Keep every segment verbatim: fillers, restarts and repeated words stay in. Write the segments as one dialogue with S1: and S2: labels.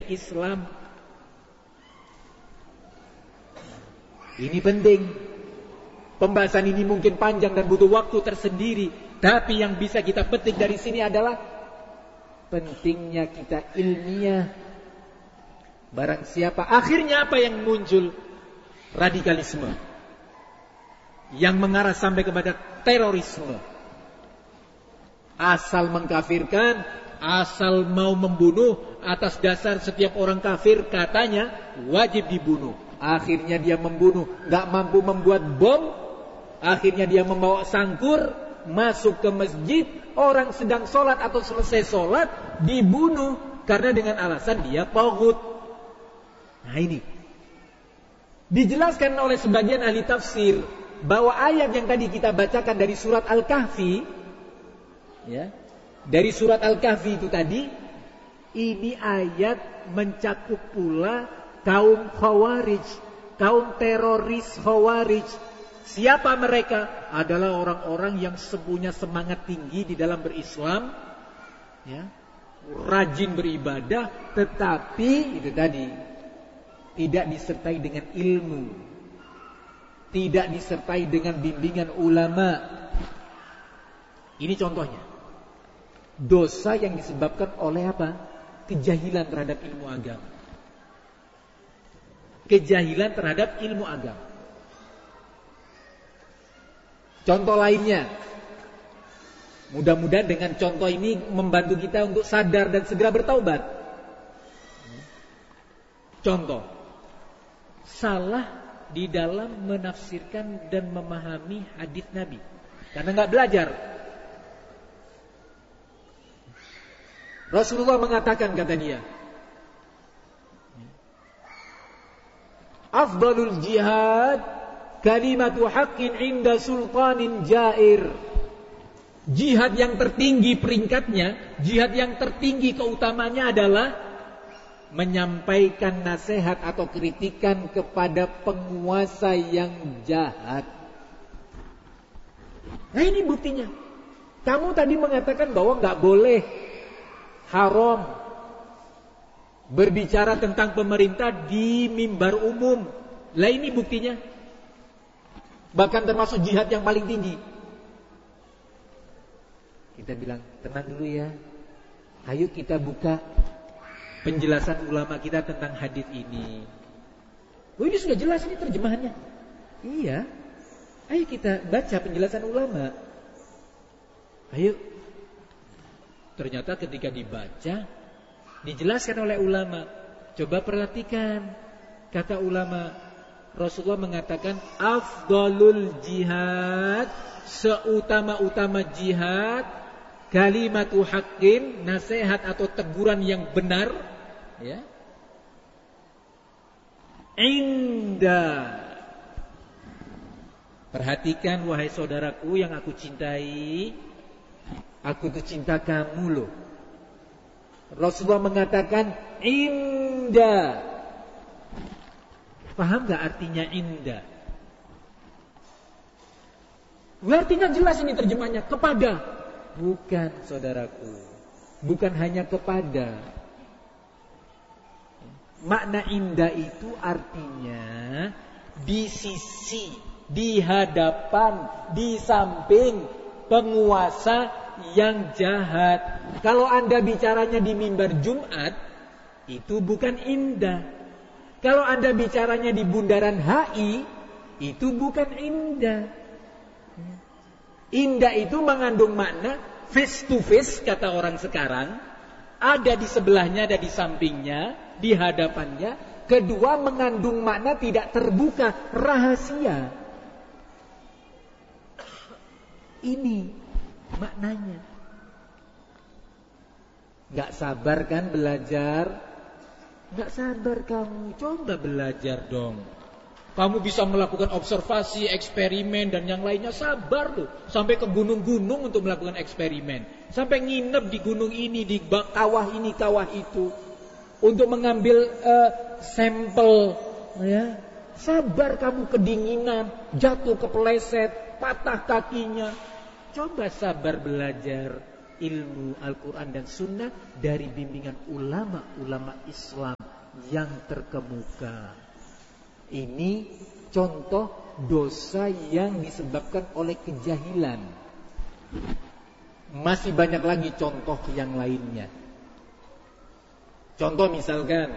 S1: Islam. Ini penting. Pembahasan ini mungkin panjang dan butuh waktu tersendiri, tapi yang bisa kita petik dari sini adalah pentingnya kita ilmiah. Barang siapa, akhirnya apa yang muncul? Radikalisme yang mengarah sampai kepada terorisme. Asal mengkafirkan, asal mau membunuh, atas dasar setiap orang kafir katanya wajib dibunuh. Akhirnya dia membunuh, gak mampu membuat bom. Akhirnya dia membawa sangkur, masuk ke masjid, orang sedang sholat atau selesai sholat, dibunuh karena dengan alasan dia taghut. Nah ini dijelaskan oleh sebagian ahli tafsir bahwa ayat yang tadi kita bacakan dari surat Al-Kahfi, ya, dari surat Al-Kahfi itu tadi, ini ayat mencakup pula kaum Khawarij, kaum teroris Khawarij. Siapa mereka? Adalah orang-orang yang punya semangat tinggi di dalam berislam, ya, rajin beribadah, tetapi itu tadi tidak disertai dengan ilmu, tidak disertai dengan bimbingan ulama. Ini contohnya dosa yang disebabkan oleh apa? Kejahilan terhadap ilmu agama. Kejahilan terhadap ilmu agama. Contoh lainnya, mudah-mudahan dengan contoh ini membantu kita untuk sadar dan segera bertaubat. Contoh, salah di dalam menafsirkan dan memahami hadis Nabi karena nggak belajar. Rasulullah mengatakan, kata dia, afdalul jihad kalimatu haqqin inda sultanin jair. Jihad yang tertinggi peringkatnya, jihad yang tertinggi keutamanya adalah menyampaikan nasihat atau kritikan kepada penguasa yang jahat. Nah ini buktinya. Kamu tadi mengatakan bahwa gak boleh, haram berbicara tentang pemerintah di mimbar umum. Lah ini buktinya. Bahkan termasuk jihad yang paling tinggi. Kita bilang, tenang dulu ya. Ayo kita buka penjelasan ulama kita tentang hadis ini. Oh ini sudah jelas, ini terjemahannya. Iya. Ayo kita baca penjelasan ulama. Ayo. Ternyata ketika dibaca, dijelaskan oleh ulama. Coba perhatikan. Kata ulama, Rasulullah mengatakan afdalul jihad, seutama-utama jihad, kalimatu haqqin, nasihat atau teguran yang benar, ya. Inda. Perhatikan wahai saudaraku yang aku cintai, aku tuh cinta kamu loh. Rasulullah mengatakan inda. Paham gak artinya indah? Artinya jelas ini terjemahnya, kepada. Bukan saudaraku, bukan hanya kepada. Makna indah itu artinya di sisi, di hadapan, di samping penguasa yang jahat. Kalau Anda bicaranya di mimbar Jumat, itu bukan indah. Kalau Anda bicaranya di bundaran H I, itu bukan indah. Indah itu mengandung makna face to face, kata orang sekarang. Ada di sebelahnya, ada di sampingnya, di hadapannya. Kedua, mengandung makna tidak terbuka, rahasia. Ini maknanya. Gak sabar kan belajar? Gak sabar kamu, coba belajar dong. Kamu bisa melakukan observasi, eksperimen dan yang lainnya, sabar loh. Sampai ke gunung-gunung untuk melakukan eksperimen. Sampai nginep di gunung ini, di kawah ini, kawah itu. Untuk mengambil uh, sampel, ya. Sabar kamu, kedinginan, jatuh kepleset, patah kakinya. Coba sabar belajar. ilmu Al-Quran dan Sunnah dari bimbingan ulama-ulama Islam yang terkemuka. Ini contoh dosa yang disebabkan oleh kejahilan. Masih banyak lagi contoh yang lainnya. Contoh misalkan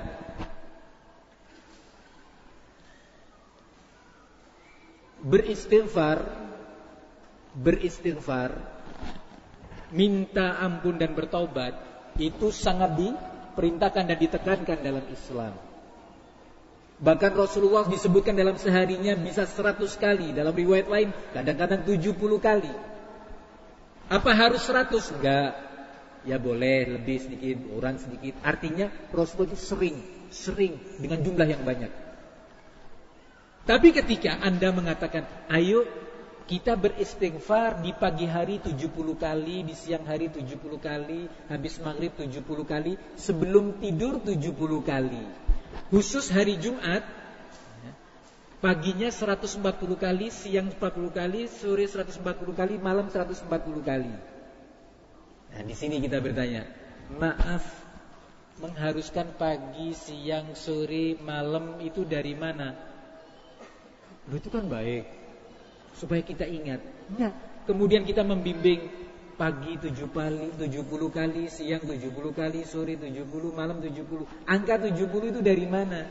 S1: beristighfar, beristighfar, minta ampun dan bertaubat itu sangat diperintahkan dan ditekankan dalam Islam. Bahkan Rasulullah disebutkan dalam seharinya bisa seratus kali, dalam riwayat lain kadang-kadang tujuh puluh kali. Apa harus seratus? Enggak. Ya boleh lebih sedikit, kurang sedikit. Artinya Rasulullah itu sering, sering dengan jumlah yang banyak. Tapi ketika Anda mengatakan, ayo kita beristighfar di pagi hari tujuh puluh kali, di siang hari tujuh puluh kali, habis maghrib tujuh puluh kali, sebelum tidur tujuh puluh kali. Khusus hari Jumat, paginya seratus empat puluh kali, siang empat puluh kali, sore seratus empat puluh kali, malam seratus empat puluh kali. Nah, di sini kita bertanya, maaf, mengharuskan pagi, siang, sore, malam itu dari mana? Loh, itu kan baik, supaya kita ingat. Nah, kemudian kita membimbing pagi tujuh puluh kali, siang tujuh puluh kali, sore tujuh puluh, malam tujuh puluh. Angka tujuh puluh itu dari mana?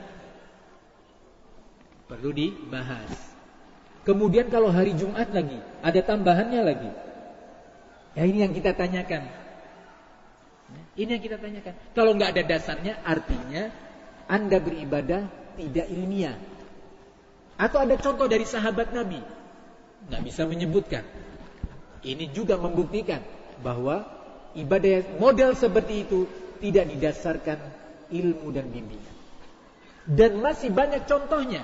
S1: Perlu dibahas. Kemudian kalau hari Jumat lagi, ada tambahannya lagi. Ya, ini yang kita tanyakan. Ini yang kita tanyakan. Kalau nggak ada dasarnya, artinya Anda beribadah tidak ilmiah. Atau ada contoh dari sahabat Nabi, nggak bisa menyebutkan. Ini juga membuktikan bahwa ibadah model seperti itu tidak didasarkan ilmu dan bimbingan. Dan masih banyak contohnya.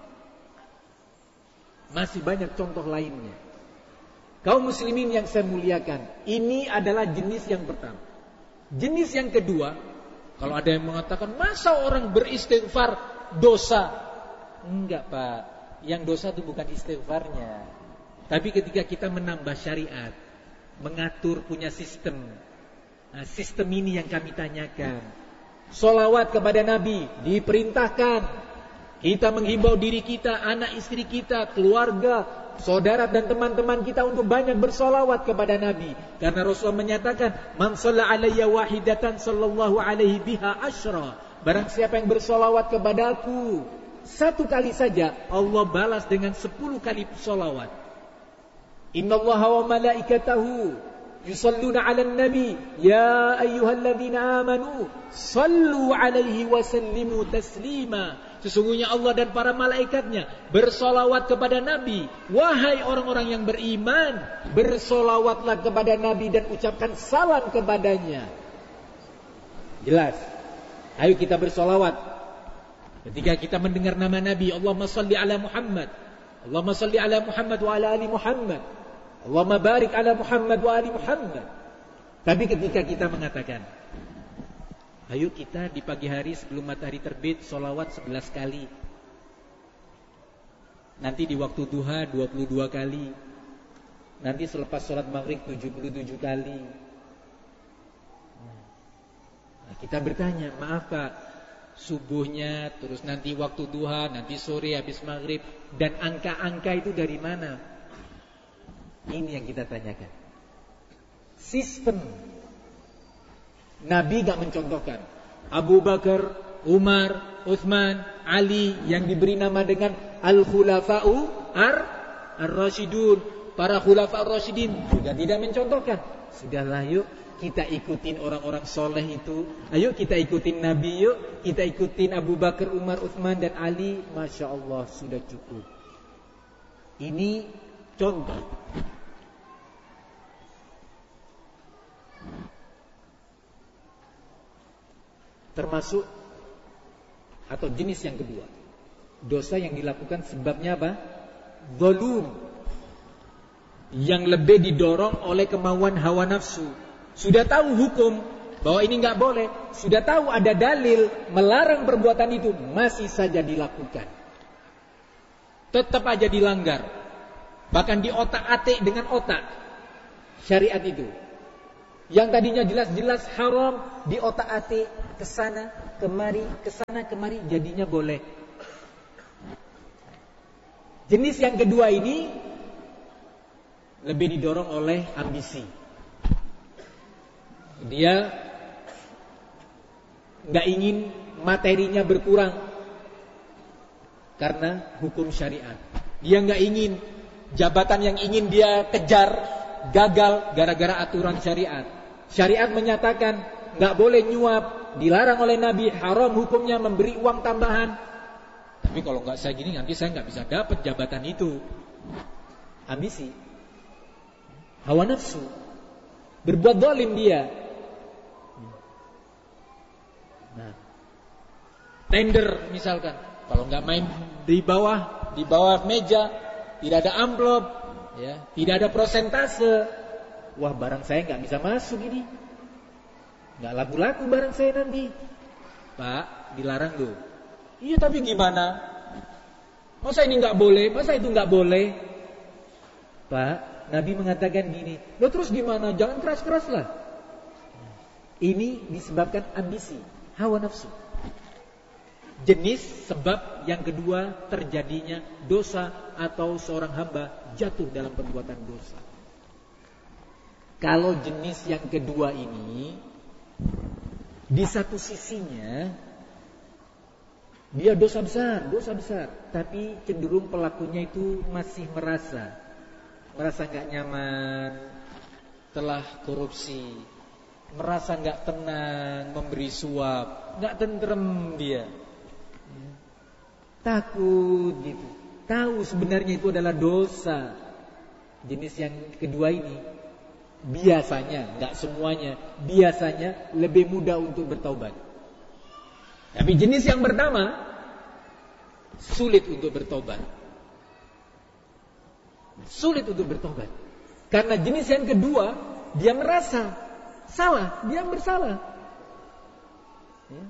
S1: Masih banyak contoh lainnya. Kaum muslimin yang saya muliakan, ini adalah jenis yang pertama. Jenis yang kedua, kalau ada yang mengatakan masa orang beristighfar dosa? Enggak, Pak. Yang dosa itu bukan istighfarnya, tapi ketika kita menambah syariat, mengatur, punya sistem. Nah, sistem ini yang kami tanyakan. Sholawat kepada Nabi diperintahkan. Kita menghimbau diri kita, anak istri kita, keluarga, saudara dan teman-teman kita untuk banyak bersolawat kepada Nabi. Karena Rasulullah menyatakan, man shalla alayya wahidatan sallallahu alaihi biha asyra. Barang siapa yang bersolawat kepadaku satu kali saja, Allah balas dengan sepuluh kali solawat. Innallaha wa malaikatahu yusalluna 'alan nabi ya ayyuhalladzina amanu sallu 'alaihi wa sallimu taslima. Sesungguhnya Allah dan para malaikatnya bersolawat kepada Nabi. Wahai orang-orang yang beriman, bersolawatlah kepada Nabi dan ucapkan salam kepadanya. Jelas. Ayo kita bersolawat. Ketika kita mendengar nama Nabi, Allahumma salli ala Muhammad, Allahumma salli ala Muhammad wa ala ali Muhammad, Allahumma barik ala Muhammad wa ali Muhammad. Tapi ketika kita mengatakan, ayo kita di pagi hari sebelum matahari terbit solawat sebelas kali, nanti di waktu duha dua puluh dua kali, nanti selepas sholat maghrib tujuh puluh tujuh kali. Nah, kita bertanya, maaf Pak, subuhnya, terus nanti waktu duha, nanti sore habis maghrib, dan angka-angka itu dari mana? Ini yang kita tanyakan. Sistem. Nabi gak mencontohkan. Abu Bakar, Umar, Utsman, Ali yang diberi nama dengan Al-Khulafa'u Ar-Rasyidun, para Khulafa Ar-Rasyidin juga tidak mencontohkan. Sudahlah, yuk kita ikutin orang-orang soleh itu. Ayo kita ikutin Nabi, yuk kita ikutin Abu Bakar, Umar, Utsman dan Ali. Masya Allah, sudah cukup. Ini contoh. Termasuk atau jenis yang kedua, dosa yang dilakukan sebabnya apa? Zalum, yang lebih didorong oleh kemauan hawa nafsu. Sudah tahu hukum bahwa ini nggak boleh, sudah tahu ada dalil melarang perbuatan itu, masih saja dilakukan, tetap aja dilanggar, bahkan diotak-atik dengan otak syariat itu. Yang tadinya jelas-jelas haram di otak-atik, kesana kemari, kesana kemari, jadinya boleh. Jenis yang kedua ini lebih didorong oleh ambisi. Dia nggak ingin materinya berkurang karena hukum syariat. Dia nggak ingin jabatan yang ingin dia kejar gagal gara-gara aturan syariat. Syariat menyatakan nggak boleh nyuap, dilarang oleh Nabi, haram hukumnya memberi uang tambahan. Tapi kalau nggak saya gini nanti saya nggak bisa dapat jabatan itu. Ambisi, hawa nafsu, berbuat zalim dia. Nah, tender misalkan, kalau nggak main di bawah, di bawah meja, tidak ada amplop, ya, tidak ada prosentase. Wah, barang saya nggak bisa masuk ini, nggak laku-laku barang saya nanti. Pak, dilarang loh. Iya, tapi gimana? Masa ini nggak boleh? Masa itu nggak boleh? Pak, Nabi mengatakan gini. Lo terus gimana? Jangan keras-keras lah. Ini disebabkan ambisi, hawa nafsu. Jenis sebab yang kedua terjadinya dosa atau seorang hamba jatuh dalam perbuatan dosa. Kalau jenis yang kedua ini, di satu sisinya dia dosa besar, dosa besar, tapi cenderung pelakunya itu masih merasa, merasa nggak nyaman, telah korupsi, merasa nggak tenang, memberi suap, nggak tentrem dia, takut gitu, tahu sebenarnya itu adalah dosa. Jenis yang kedua ini biasanya, nggak semuanya, biasanya lebih mudah untuk bertaubat. Tapi jenis yang pertama sulit untuk bertobat. Sulit untuk bertobat. Karena jenis yang kedua dia merasa salah, dia bersalah. Ya.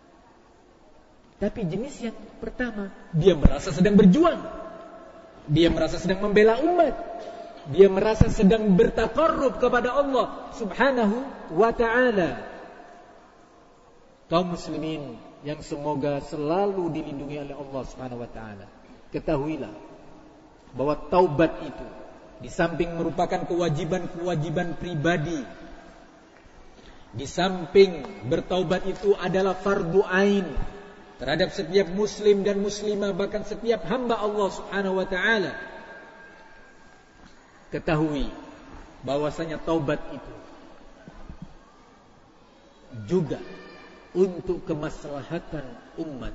S1: Tapi jenis yang pertama dia merasa sedang berjuang. Dia merasa sedang membela umat. Dia merasa sedang bertaqarrub kepada Allah Subhanahu wa ta'ala. Kaum muslimin yang semoga selalu dilindungi oleh Allah Subhanahu wa taala, ketahuilah bahwa taubat itu di samping merupakan kewajiban-kewajiban pribadi, di samping bertaubat itu adalah fardu ain terhadap setiap muslim dan muslimah, bahkan setiap hamba Allah Subhanahu wa taala. Ketahui bahwasanya taubat itu juga untuk kemaslahatan umat,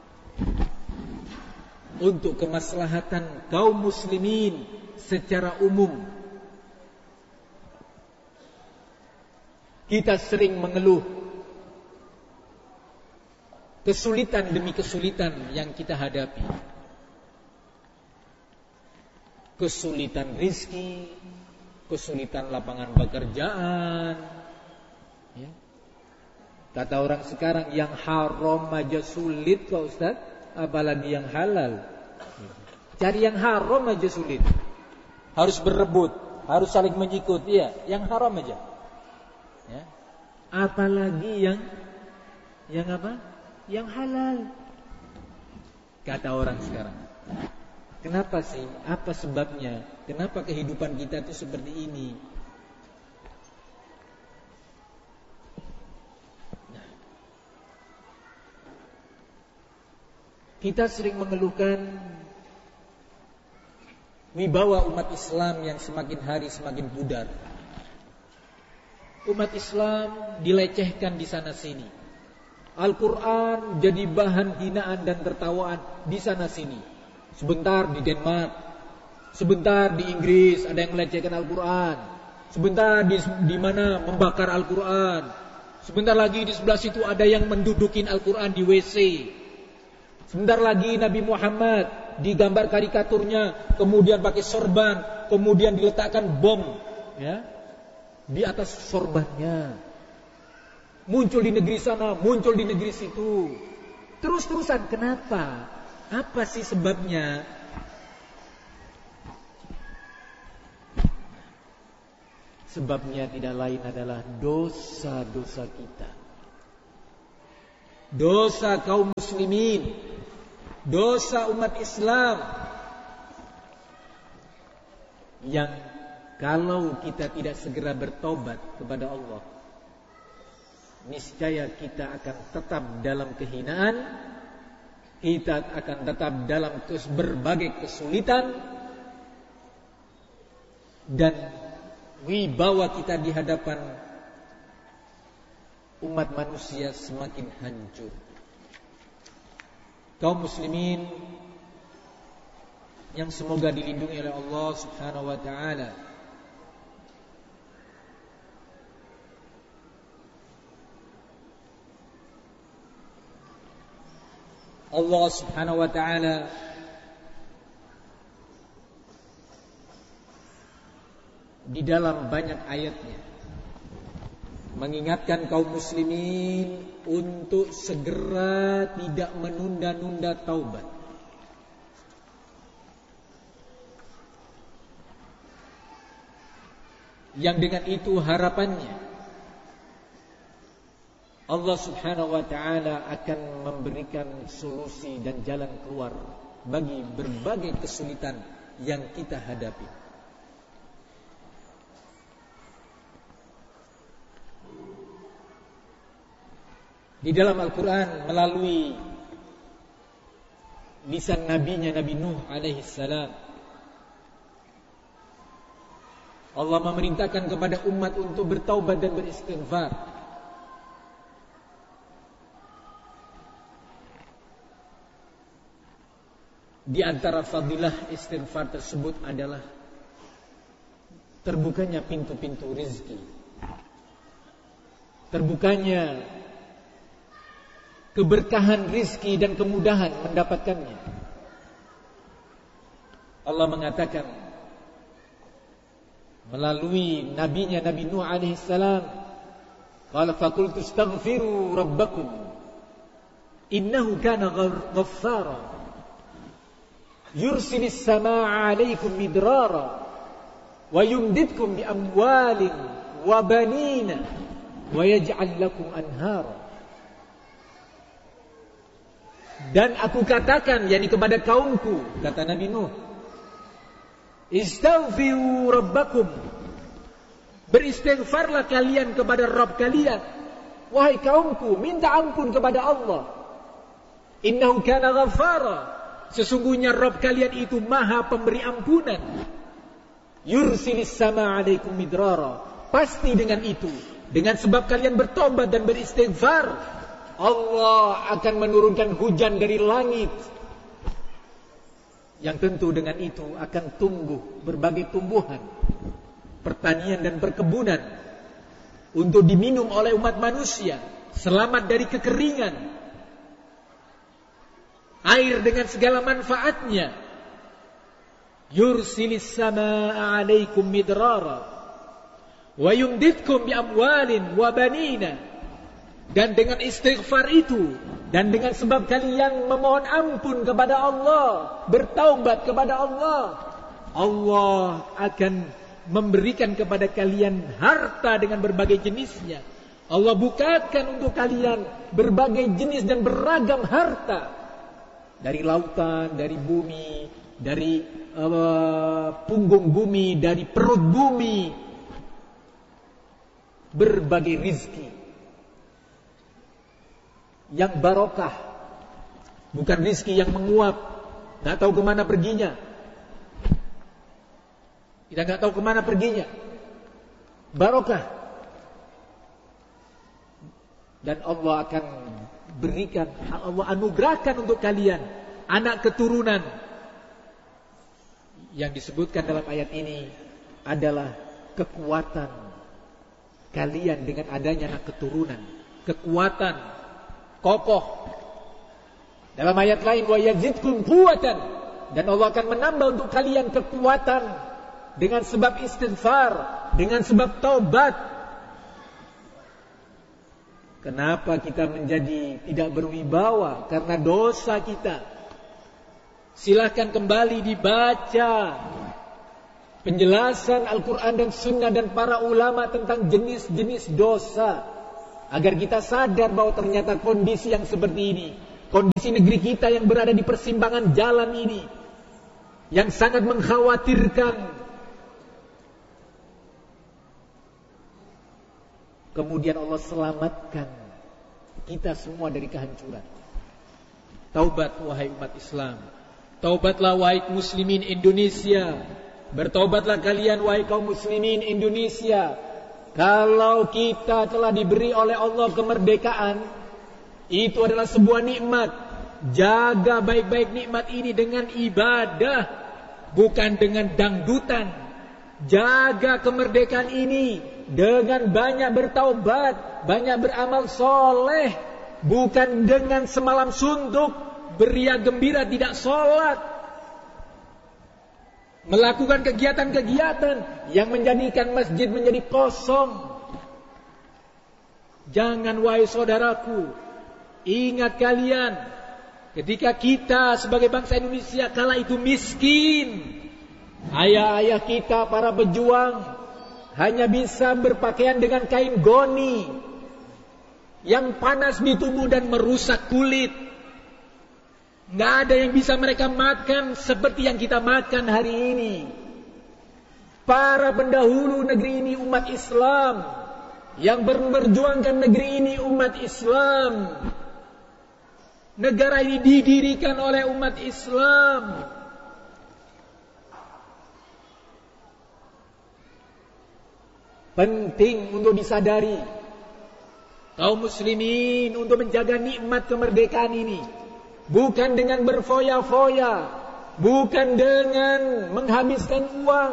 S1: untuk kemaslahatan kaum muslimin secara umum. Kita sering mengeluh kesulitan demi kesulitan yang kita hadapi. Kesulitan rizki, kesulitan lapangan pekerjaan, ya. Kata orang sekarang, yang haram aja sulit kok Ustaz, apalagi yang halal. Cari yang haram aja sulit. Harus berebut, harus saling menyikut, iya, yang haram aja. Ya. Apalagi yang yang apa? Yang halal. Kata orang sekarang. Kenapa sih? Apa sebabnya? Kenapa kehidupan kita itu seperti ini? Kita sering mengeluhkan wibawa umat Islam yang semakin hari semakin pudar. Umat Islam dilecehkan di sana sini. Al-Quran jadi bahan hinaan dan tertawaan di sana sini. Sebentar di Denmark, sebentar di Inggris ada yang melecehkan Al-Quran. Sebentar di, di mana membakar Al-Quran. Sebentar lagi di sebelah situ ada yang mendudukin Al-Quran di W C. Sebentar lagi Nabi Muhammad digambar karikaturnya, kemudian pakai sorban, kemudian diletakkan bom, ya, di atas sorbannya. Muncul di negeri sana, muncul di negeri situ. Terus-terusan, kenapa? Apa sih sebabnya? Sebabnya tidak lain adalah dosa-dosa kita, dosa kaum muslimin, dosa umat Islam, yang kalau kita tidak segera bertobat kepada Allah, niscaya kita akan tetap dalam kehinaan, kita akan tetap dalam berbagai kesulitan, dan wibawa kita di hadapan umat manusia semakin hancur. Kaum muslimin yang semoga dilindungi oleh Allah Subhanahu wa taala, Allah Subhanahu wa taala di dalam banyak ayatnya mengingatkan kaum muslimin untuk segera tidak menunda-nunda taubat. Yang dengan itu harapannya Allah Subhanahu wa taala akan memberikan solusi dan jalan keluar bagi berbagai kesulitan yang kita hadapi. Di dalam Al-Quran melalui lisan nabinya Nabi Nuh alaihi salam, Allah memerintahkan kepada umat untuk bertaubat dan beristighfar. Di antara fadilah istighfar tersebut adalah terbukanya pintu-pintu rezeki, terbukanya keberkahan rizki dan kemudahan mendapatkannya. Allah mengatakan melalui nabinya Nabi Nuh alaihi salam, qala faqultu astaghfiru rabbakum innahu kana ghaffara yursilis samaa'a 'alaikum midrara wa yumdidkum bi amwalin wa banina wa yaj'al lakum anhara. Dan aku katakan, yakni kepada kaumku, kata Nabi Nuh, istaghfiru rabbakum, beristighfarlah kalian kepada Rabb kalian. Wahai kaumku, minta ampun kepada Allah. Innahu kana ghaffara, sesungguhnya Rabb kalian itu maha pemberi ampunan. Yursilis samaa'a 'alaikum midrara, pasti dengan itu, dengan sebab kalian bertobat dan beristighfar, Allah akan menurunkan hujan dari langit, yang tentu dengan itu akan tumbuh berbagai tumbuhan, pertanian dan perkebunan untuk diminum oleh umat manusia, selamat dari kekeringan, air dengan segala manfaatnya. Yursilis samaa'a 'alaikum midrara wa yumdidkum bi amwalin wa banina. Dan dengan istighfar itu, dan dengan sebab kalian memohon ampun kepada Allah, bertaubat kepada Allah, Allah akan memberikan kepada kalian harta dengan berbagai jenisnya. Allah bukakan untuk kalian berbagai jenis dan beragam harta, dari lautan, dari bumi, dari uh, punggung bumi, dari perut bumi, berbagai rizki yang barokah, bukan rizki yang menguap, nggak tahu kemana perginya. Kita nggak tahu kemana perginya. Barokah. Dan Allah akan berikan, Allah anugerahkan untuk kalian anak keturunan. Yang disebutkan dalam ayat ini adalah kekuatan kalian dengan adanya anak keturunan, kekuatan kokoh. Dalam ayat lain, wa yazidkum quwwatan, dan Allah akan menambah untuk kalian kekuatan dengan sebab istighfar, dengan sebab taubat. Kenapa kita menjadi tidak berwibawa? Karena dosa kita. Silakan kembali dibaca penjelasan Al-Quran dan Sunnah dan para ulama tentang jenis-jenis dosa, agar kita sadar bahwa ternyata kondisi yang seperti ini, kondisi negeri kita yang berada di persimpangan jalan ini, yang sangat mengkhawatirkan, kemudian Allah selamatkan kita semua dari kehancuran. Taubat wahai umat Islam, taubatlah wahai muslimin Indonesia, bertaubatlah kalian wahai kaum muslimin Indonesia. Kalau kita telah diberi oleh Allah kemerdekaan, itu adalah sebuah nikmat. Jaga baik-baik nikmat ini dengan ibadah, bukan dengan dangdutan. Jaga kemerdekaan ini dengan banyak bertaubat, banyak beramal soleh, bukan dengan semalam suntuk, beria gembira tidak sholat, melakukan kegiatan-kegiatan yang menjadikan masjid menjadi kosong. Jangan wahai saudaraku, ingat kalian, ketika kita sebagai bangsa Indonesia kala itu miskin, ayah-ayah kita para pejuang hanya bisa berpakaian dengan kain goni yang panas di tubuh dan merusak kulit. Nggak ada yang bisa mereka makan seperti yang kita makan hari ini. Para pendahulu negeri ini umat Islam, yang memperjuangkan negeri ini umat Islam. Negara ini didirikan oleh umat Islam. Penting untuk disadari, kaum muslimin, untuk menjaga nikmat kemerdekaan ini, bukan dengan berfoya-foya, bukan dengan menghabiskan uang.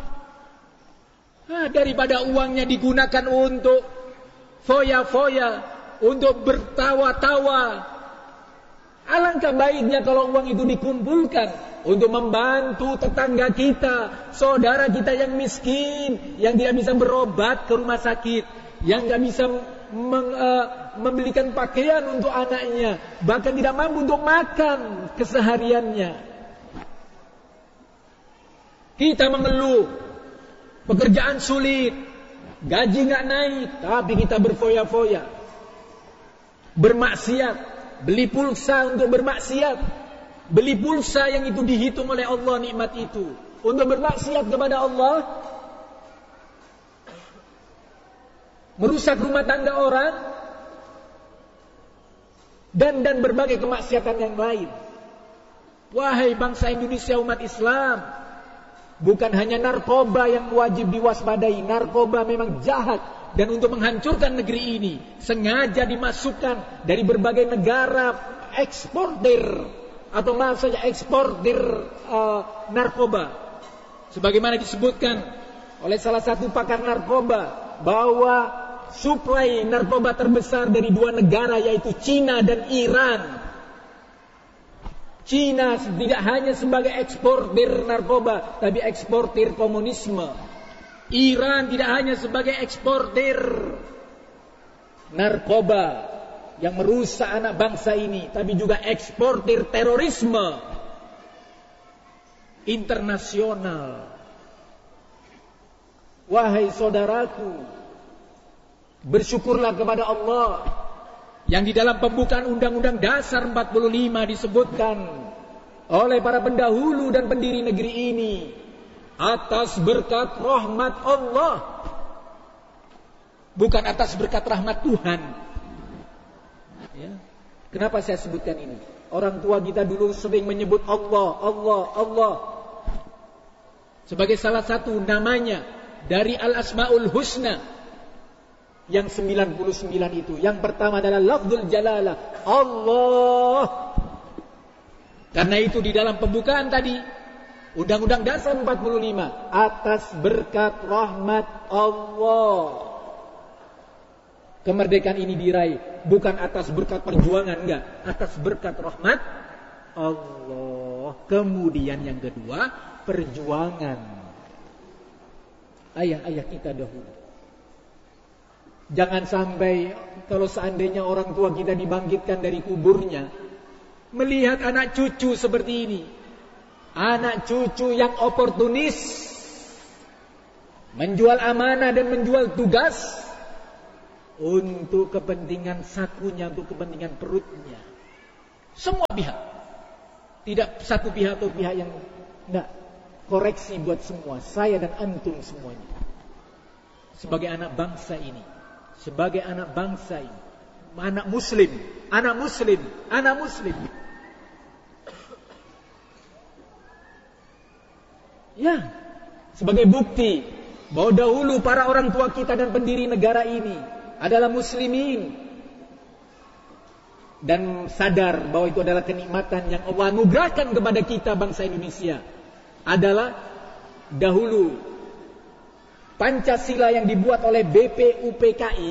S1: Nah, daripada uangnya digunakan untuk foya-foya, untuk bertawa-tawa, alangkah baiknya kalau uang itu dikumpulkan untuk membantu tetangga kita, saudara kita yang miskin, yang tidak bisa berobat ke rumah sakit, yang tidak bisa meng, uh, membelikan pakaian untuk anaknya, bahkan tidak mampu untuk makan kesehariannya. Kita mengeluh, pekerjaan sulit, gaji nggak naik, tapi kita berfoya-foya, bermaksiat, beli pulsa untuk bermaksiat. Beli pulsa yang itu dihitung oleh Allah nikmat itu untuk bermaksiat kepada Allah, merusak rumah tangga orang, dan dan berbagai kemaksiatan yang lain. Wahai bangsa Indonesia umat Islam, bukan hanya narkoba yang wajib diwaspadai. Narkoba memang jahat, dan untuk menghancurkan negeri ini sengaja dimasukkan dari berbagai negara eksportir atau maaf saja eksportir uh, narkoba. Sebagaimana disebutkan oleh salah satu pakar narkoba, bahwa suplai narkoba terbesar dari dua negara, yaitu Cina dan Iran. Cina tidak hanya sebagai eksportir narkoba, tapi eksportir komunisme. Iran tidak hanya sebagai eksportir narkoba yang merusak anak bangsa ini, tapi juga eksportir terorisme internasional. Wahai saudaraku, bersyukurlah kepada Allah yang di dalam pembukaan Undang-Undang Dasar empat puluh lima disebutkan oleh para pendahulu dan pendiri negeri ini, atas berkat rahmat Allah, bukan atas berkat rahmat Tuhan. Ya. Kenapa saya sebutkan ini? Orang tua kita dulu sering menyebut Allah, Allah, Allah sebagai salah satu namanya dari Al-Asma'ul Husna yang sembilan puluh sembilan itu. Yang pertama adalah lafzul jalalah, Allah. Karena itu di dalam pembukaan tadi Undang-Undang Dasar empat puluh lima, atas berkat rahmat Allah kemerdekaan ini diraih, bukan atas berkat perjuangan, enggak, atas berkat rahmat Allah. Kemudian yang kedua, perjuangan ayah-ayah kita dahulu. Jangan sampai kalau seandainya orang tua kita dibangkitkan dari kuburnya, melihat anak cucu seperti ini, anak cucu yang oportunis, menjual amanah dan menjual tugas untuk kepentingan sakunya, untuk kepentingan perutnya. Semua pihak. Tidak satu pihak atau pihak yang enggak. Koreksi buat semua, saya dan antum semuanya. Sebagai anak bangsa ini, sebagai anak bangsa ini, anak muslim, anak muslim, anak muslim. Ya, sebagai bukti bahwa dahulu para orang tua kita dan pendiri negara ini adalah muslimin dan sadar bahwa itu adalah kenikmatan yang Allah anugerahkan kepada kita bangsa Indonesia. Adalah dahulu Pancasila yang dibuat oleh B P U P K I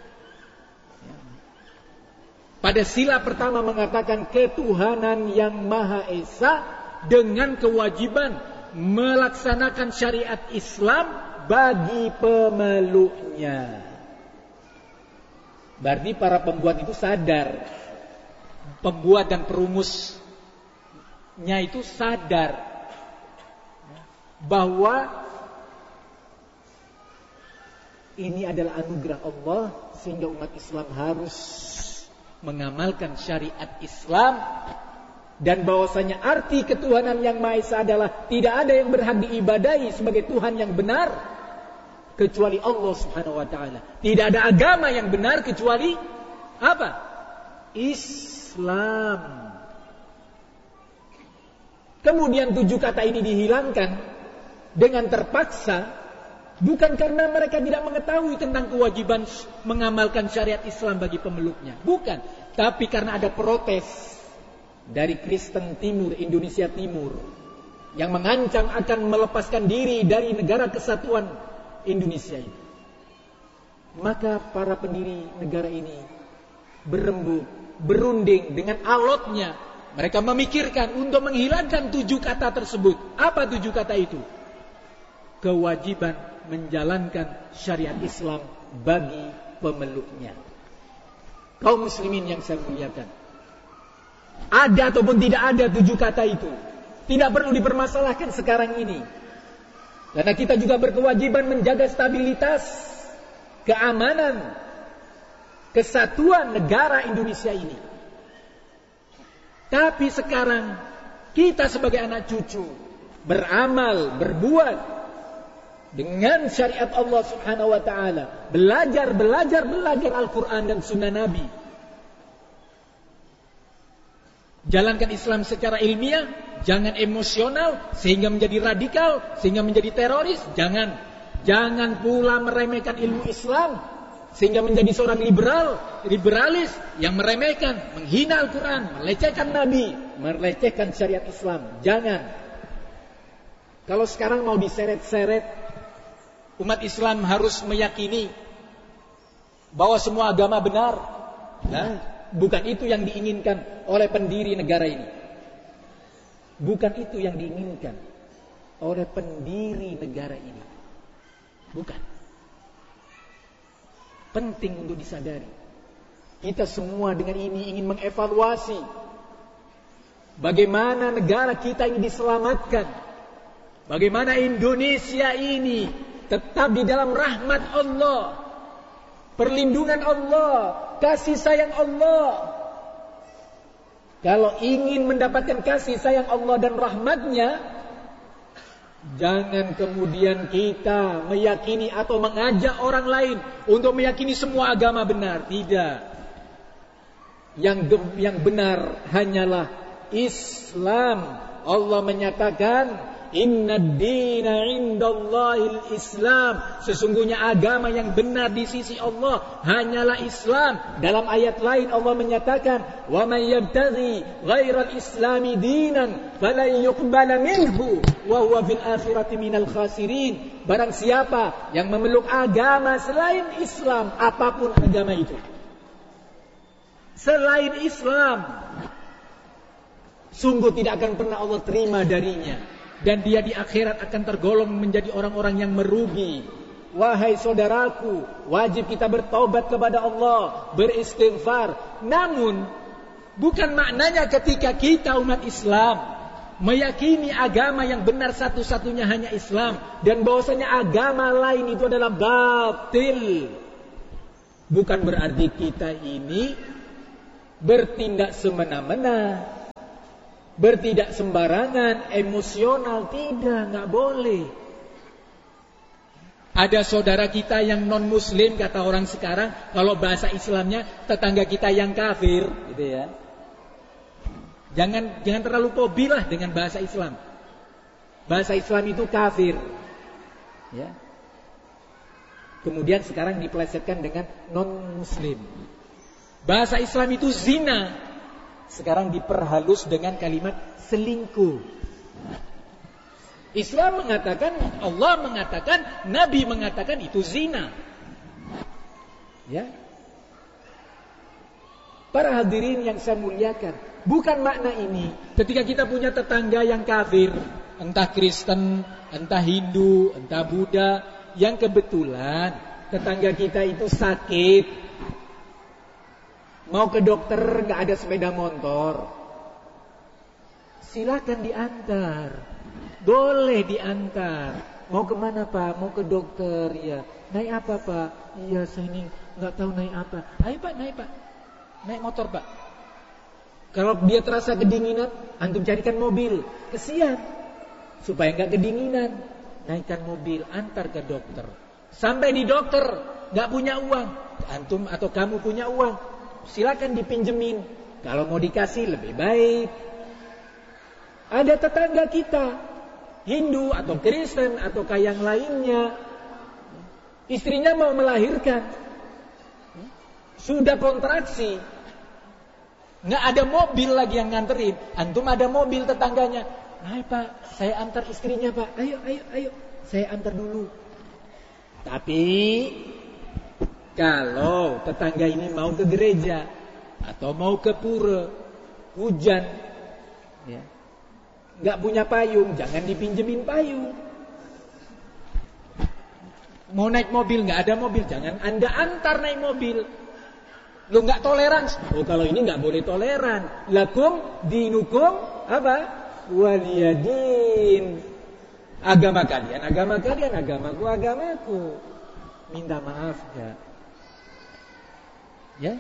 S1: pada sila pertama mengatakan ketuhanan yang Maha Esa dengan kewajiban melaksanakan syariat Islam bagi pemeluknya. Berarti para pembuat itu sadar, pembuat dan perumusnya itu sadar bahwa ini adalah anugerah Allah sehingga umat Islam harus mengamalkan syariat Islam, dan bahwasanya arti ketuhanan yang Maha Esa adalah tidak ada yang berhak diibadahi sebagai Tuhan yang benar kecuali Allah Subhanahu wa taala. Tidak ada agama yang benar kecuali apa? Islam. Kemudian tujuh kata ini dihilangkan dengan terpaksa, bukan karena mereka tidak mengetahui tentang kewajiban mengamalkan syariat Islam bagi pemeluknya, bukan, tapi karena ada protes dari Kristen Timur, Indonesia Timur, yang mengancam akan melepaskan diri dari negara kesatuan Indonesia ini. Maka para pendiri negara ini berembuk, berunding dengan alotnya. Mereka memikirkan untuk menghilangkan tujuh kata tersebut. Apa tujuh kata itu? Kewajiban menjalankan syariat Islam bagi pemeluknya. Kaum muslimin yang saya muliakan, ada ataupun tidak ada tujuh kata itu tidak perlu dipermasalahkan sekarang ini, karena kita juga berkewajiban menjaga stabilitas, keamanan, kesatuan negara Indonesia ini. Tapi sekarang kita sebagai anak cucu beramal, berbuat dengan syariat Allah Subhanahu wa taala, belajar, belajar, belajar Al-Quran dan Sunnah Nabi, jalankan Islam secara ilmiah, jangan emosional sehingga menjadi radikal, sehingga menjadi teroris. Jangan, jangan pula meremehkan ilmu Islam sehingga menjadi seorang liberal, liberalis yang meremehkan, menghina Al-Quran, melecehkan Nabi, melecehkan syariat Islam. Jangan. Kalau sekarang mau diseret-seret, umat Islam harus meyakini bahwa semua agama benar. Nah, bukan itu yang diinginkan oleh pendiri negara ini. Bukan itu yang diinginkan oleh pendiri negara ini. Bukan. Penting untuk disadari. Kita semua dengan ini ingin mengevaluasi bagaimana negara kita ini diselamatkan. Bagaimana Indonesia ini tetap di dalam rahmat Allah, perlindungan Allah, kasih sayang Allah. Kalau ingin mendapatkan kasih sayang Allah dan rahmatnya, jangan kemudian kita meyakini atau mengajak orang lain untuk meyakini semua agama benar. Tidak. Yang yang benar hanyalah Islam. Allah menyatakan, Inna ad-dina indallahil Islam. Sesungguhnya agama yang benar di sisi Allah hanyalah Islam. Dalam ayat lain Allah menyatakan, wa man yabtaghi ghairal islami dinan falan yuqbala minhu wa huwa fil akhirati minal khasirin. Barang siapa yang memeluk agama selain Islam, apapun agama itu, selain Islam, sungguh tidak akan pernah Allah terima darinya, dan dia di akhirat akan tergolong menjadi orang-orang yang merugi. Wahai saudaraku, wajib kita bertaubat kepada Allah, beristighfar. Namun bukan maknanya ketika kita umat Islam meyakini agama yang benar satu-satunya hanya Islam, dan bahwasanya agama lain itu adalah batil. Bukan berarti kita ini bertindak semena-mena, bertindak sembarangan, emosional. Tidak, nggak boleh. Ada saudara kita yang non muslim, kata orang sekarang, kalau bahasa Islamnya tetangga kita yang kafir, gitu ya. Jangan jangan terlalu pobilah dengan bahasa Islam. Bahasa Islam itu kafir, ya. Kemudian sekarang dipelesetkan dengan non muslim. Bahasa Islam itu zina, sekarang diperhalus dengan kalimat selingkuh. Islam mengatakan, Allah mengatakan, Nabi mengatakan itu zina. Ya. Para hadirin yang saya muliakan, bukan makna ini ketika kita punya tetangga yang kafir, entah Kristen, entah Hindu, entah Buddha, yang kebetulan tetangga kita itu sakit, mau ke dokter nggak ada sepeda motor, silakan diantar. Boleh diantar. Mau kemana Pak? Mau ke dokter ya. Naik apa Pak? Iya saya ini nggak tahu naik apa. Ayo Pak, naik Pak. Naik motor Pak. Kalau dia terasa kedinginan, antum carikan mobil. Kesian. Supaya nggak kedinginan, naikkan mobil, antar ke dokter. Sampai di dokter, nggak punya uang, antum atau kamu punya uang, silakan dipinjemin. Kalau mau dikasih lebih baik. Ada tetangga kita Hindu atau Kristen atau kayak yang lainnya, istrinya mau melahirkan, sudah kontraksi, nggak ada mobil lagi yang nganterin. Antum ada mobil tetangganya, ayo Pak, saya antar istrinya Pak, ayo ayo ayo, saya antar dulu. Tapi kalau tetangga ini mau ke gereja atau mau ke pura, hujan, ya, nggak punya payung, jangan dipinjemin payung. Mau naik mobil, nggak ada mobil, jangan Anda antar naik mobil. Lu nggak toleran. Oh kalau ini nggak boleh toleran. Lakum dinukum apa? Waliyadin. Agama kalian, agama kalian, agamaku, agamaku. Minta maaf ya. Ya.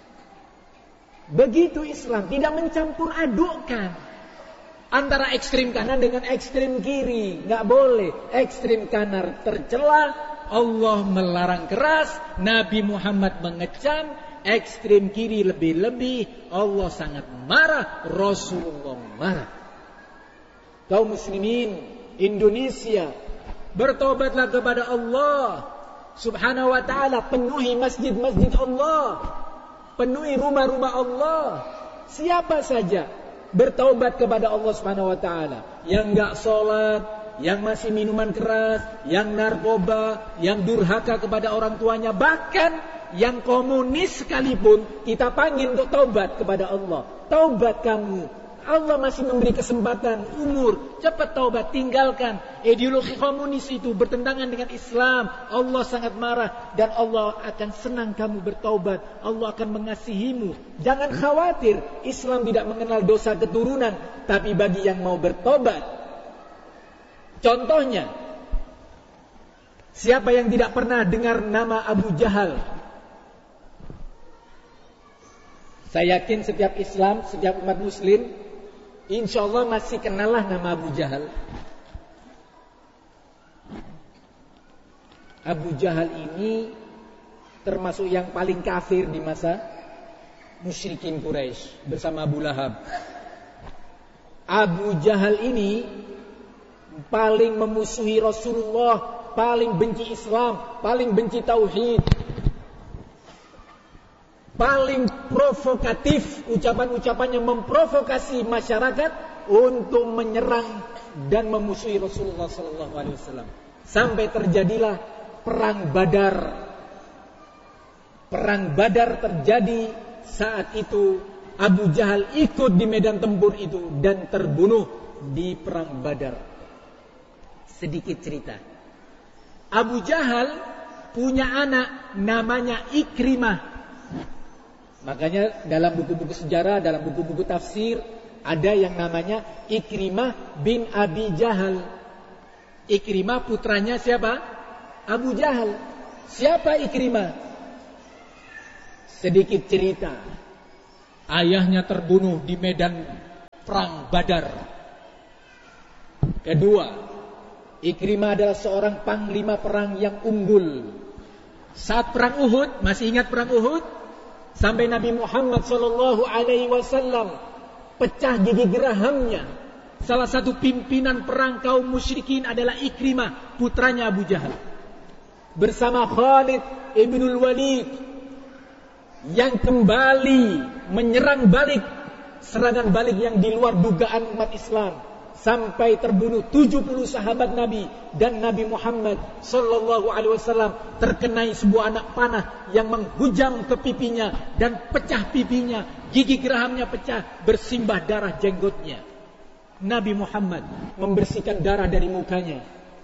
S1: Begitu Islam, tidak mencampur adukkan antara ekstrim kanan dengan ekstrim kiri. Nggak boleh. Ekstrim kanan tercela, Allah melarang keras, Nabi Muhammad mengecam. Ekstrim kiri lebih-lebih, Allah sangat marah, Rasulullah marah. Kaum muslimin Indonesia, bertobatlah kepada Allah Subhanahu wa ta'ala. Penuhi masjid-masjid Allah, penuhi rumah-rumah Allah. Siapa saja bertaubat kepada Allah Subhanahu wa ta'ala, yang enggak sholat, yang masih minuman keras, yang narkoba, yang durhaka kepada orang tuanya, bahkan yang komunis sekalipun, kita panggil untuk taubat kepada Allah. Taubat kamu, Allah masih memberi kesempatan, umur, cepat taubat, tinggalkan ideologi komunis itu, bertentangan dengan Islam. Allah sangat marah dan Allah akan senang kamu bertaubat. Allah akan mengasihimu. Jangan khawatir, Islam tidak mengenal dosa keturunan, tapi bagi yang mau bertobat. Contohnya, siapa yang tidak pernah dengar nama Abu Jahal? Saya yakin setiap Islam, setiap umat muslim, insya Allah masih kenallah nama Abu Jahal. Abu Jahal ini termasuk yang paling kafir di masa musyrikin Quraisy bersama Abu Lahab. Abu Jahal ini paling memusuhi Rasulullah, paling benci Islam, paling benci tauhid, paling provokatif, ucapan-ucapan yang memprovokasi masyarakat untuk menyerang dan memusuhi Rasulullah sallallahu alaihi wasallam. Sampai terjadilah perang Badar. Perang Badar terjadi saat itu Abu Jahal ikut di medan tempur itu dan terbunuh di perang Badar. Sedikit cerita. Abu Jahal punya anak namanya Ikrimah. Makanya dalam buku-buku sejarah, dalam buku-buku tafsir, Ada yang namanya Ikrimah bin Abi Jahal. Ikrimah putranya siapa? Abu Jahal. Siapa Ikrimah? Sedikit cerita. Ayahnya terbunuh di medan perang Badar. Kedua, Ikrimah adalah seorang panglima perang yang unggul. Saat perang Uhud, masih ingat perang Uhud? Sampai Nabi Muhammad sallallahu alaihi wasallam pecah gigi gerahamnya. Salah satu pimpinan perang kaum musyrikin adalah Ikrimah, putranya Abu Jahal. Bersama Khalid ibnul Walid yang kembali menyerang balik serangan balik yang di luar dugaan umat Islam. Sampai terbunuh tujuh puluh sahabat Nabi dan Nabi Muhammad sallallahu alaihi wasallam terkenai sebuah anak panah yang menghujam ke pipinya dan pecah pipinya, gigi gerahamnya pecah, bersimbah darah jenggotnya. Nabi Muhammad membersihkan darah dari mukanya.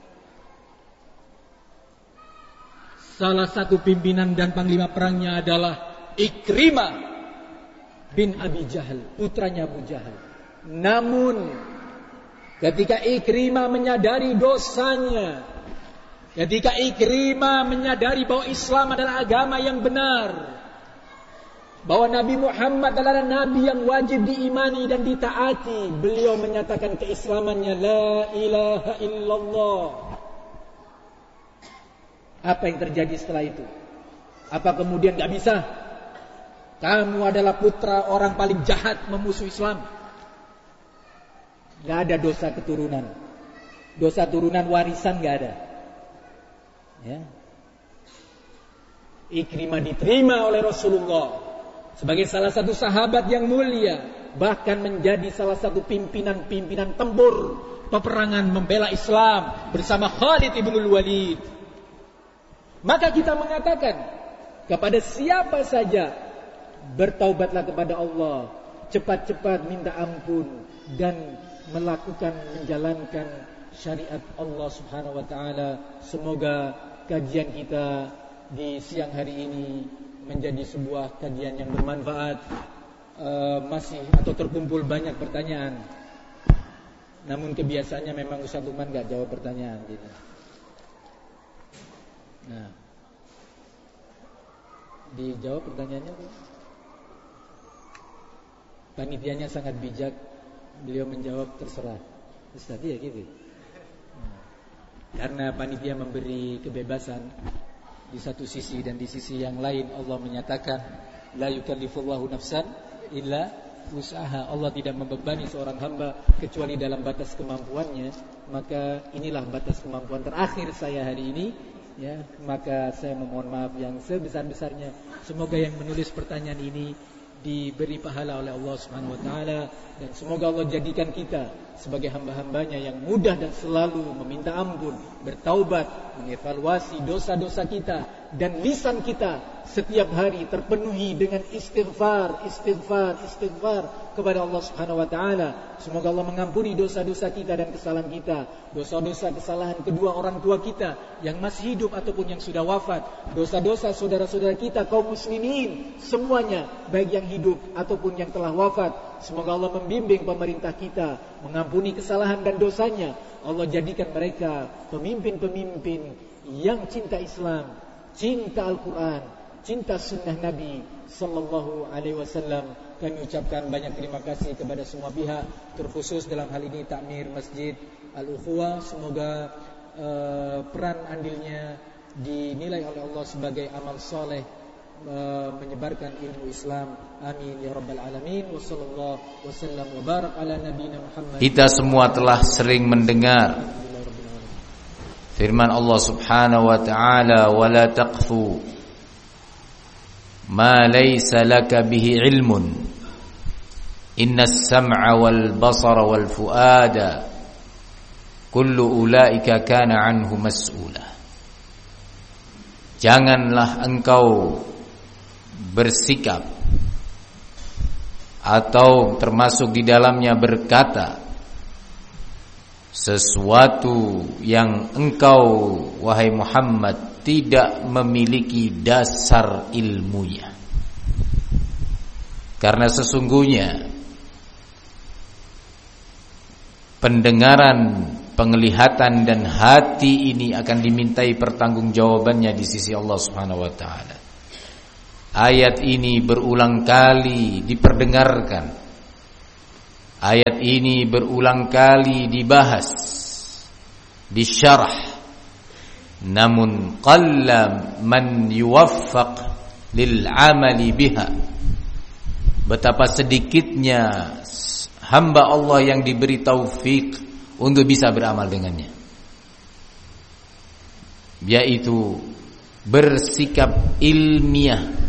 S1: Salah satu pimpinan dan panglima perangnya adalah Ikrimah bin Abi Jahal, putranya Abu Jahal. Namun ketika Ikrimah menyadari dosanya, ketika Ikrimah menyadari bahwa Islam adalah agama yang benar, bahwa Nabi Muhammad adalah Nabi yang wajib diimani dan ditaati, beliau menyatakan keislamannya, la ilaha illallah. Apa yang terjadi setelah itu? Apa kemudian gak bisa? Kamu adalah putra orang paling jahat memusuh Islam. Gak ada dosa keturunan. Dosa turunan warisan gak ada. Ya. Ikrimah diterima oleh Rasulullah sebagai salah satu sahabat yang mulia, bahkan menjadi salah satu pimpinan-pimpinan tempur peperangan membela Islam bersama Khalid ibnul Walid. Maka kita mengatakan kepada siapa saja, bertaubatlah kepada Allah, cepat-cepat minta ampun dan melakukan menjalankan syariat Allah Subhanahu wa taala. Semoga kajian kita di siang hari ini menjadi sebuah kajian yang bermanfaat. Uh, masih atau terkumpul banyak pertanyaan, namun kebiasaannya memang Ustaz Lukman gak jawab pertanyaan gitu. Nah, dijawab pertanyaannya apa? Panitianya sangat bijak, beliau menjawab terserah. Ustaz ya gitu. Nah, karena panitia memberi kebebasan di satu sisi, dan di sisi yang lain Allah menyatakan la yukallifullahu nafsan illa usaha. Allah tidak membebani seorang hamba kecuali dalam batas kemampuannya. Maka inilah batas kemampuan terakhir saya hari ini. Ya, maka saya memohon maaf yang sebesar-besarnya. Semoga yang menulis pertanyaan ini diberi pahala oleh Allah Subhanahu wa taala, dan semoga Allah jadikan kita sebagai hamba-hambanya yang mudah dan selalu meminta ampun, bertaubat, mengevaluasi dosa-dosa kita, dan lisan kita setiap hari terpenuhi dengan istighfar, istighfar, istighfar kepada Allah Subhanahu wa taala. Semoga Allah mengampuni dosa-dosa kita dan kesalahan kita, dosa-dosa kesalahan kedua orang tua kita yang masih hidup ataupun yang sudah wafat, dosa-dosa saudara-saudara kita kaum muslimin semuanya, baik yang hidup ataupun yang telah wafat. Semoga Allah membimbing pemerintah kita, mengampuni kesalahan dan dosanya. Allah jadikan mereka pemimpin-pemimpin yang cinta Islam, cinta Al-Quran, cinta sunnah Nabi Sallallahu Alaihi Wasallam. Kami ucapkan banyak terima kasih kepada semua pihak, terkhusus dalam hal ini takmir Masjid Al-Ukhuwah. Semoga uh, peran andilnya dinilai oleh Allah sebagai amal soleh, uh, menyebarkan ilmu Islam. Amin ya rabbal alamin. Wassallallahu wasallam wa barak ala nabiyina Muhammad.
S2: Kita semua telah sering mendengar firman Allah Subhanahu wa taala, wa la taqfu ma laysa laka bihi ilmun innas sam'a wal basara wal fuada kullu ulaika kana anhu mas'ula. Janganlah engkau bersikap atau termasuk di dalamnya berkata sesuatu yang engkau wahai Muhammad tidak memiliki dasar ilmunya. Karena sesungguhnya pendengaran, penglihatan dan hati ini akan dimintai pertanggungjawabannya di sisi Allah Subhanahu wa taala. Ayat ini berulang kali diperdengarkan. Ayat ini berulang kali dibahas, disyarah. Namun qalla man yuwaffaq lil amali biha. Betapa sedikitnya hamba Allah yang diberi taufik untuk bisa beramal dengannya, yaitu bersikap ilmiah